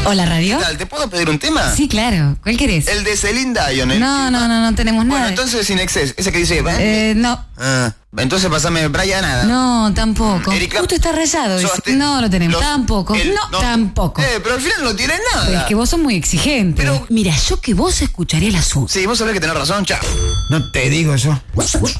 Hola, radio. ¿Qué tal? ¿Te puedo pedir un tema? Sí, claro. ¿Cuál querés? El de Celine Dion. No tenemos nada. Bueno, entonces Sin Excess, ese que dice... No. Entonces pasame Brian Nada. No, tampoco. Erika, Justo está rayado. No lo tenemos. Tampoco. Tampoco. Pero al final no tiene nada. Es que vos sos muy exigente. Pero... Mira, yo que vos escucharía la suya. Sí, vos sabés que tenés razón, chao. No te digo yo.